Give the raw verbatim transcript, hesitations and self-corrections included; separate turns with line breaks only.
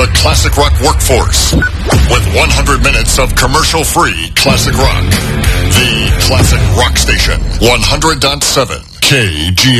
the classic rock workforce with one hundred minutes of commercial-free classic rock. The Classic Rock Station, one hundred point seven K G